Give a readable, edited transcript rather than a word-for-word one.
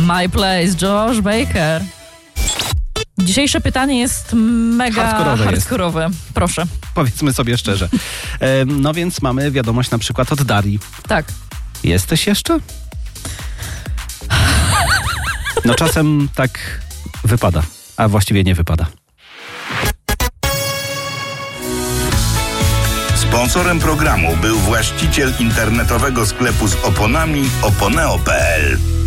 My Place, Josh Baker. Dzisiejsze pytanie jest mega hardkorowe. Proszę. Powiedzmy sobie szczerze. No więc mamy wiadomość na przykład od Darii. Tak. Jesteś jeszcze? No czasem tak wypada, a właściwie nie wypada. Sponsorem programu był właściciel internetowego sklepu z oponami oponeo.pl.